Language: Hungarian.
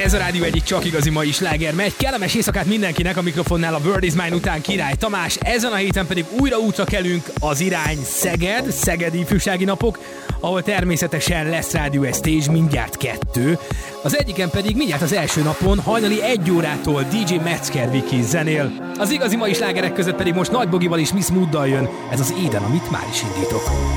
Ez a rádió egyik csak igazi mai sláger megy. Kellemes éjszakát mindenkinek, a mikrofonnál a World is Mine után Király Tamás. Ezen a héten pedig újra útra kelünk, az irány Szeged, Szegedi ifjúsági napok, ahol természetesen lesz rádió Stage, mindjárt 2. Az egyiken pedig mindjárt az első napon hajnali 1 órától DJ Metzger Viki zenél. Az igazi mai slágerek között pedig most Nagy Bogival és Miss Mooddal jön ez az Éden, amit már is indítok.